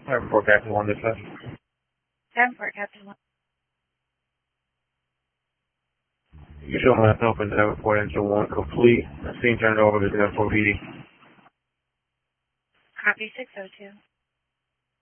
Report Captain 1 dispatch. Davenport, Captain 1. You show my help in Davenport Engine 1 complete. Scene turned over to Davenport PD. Copy 602.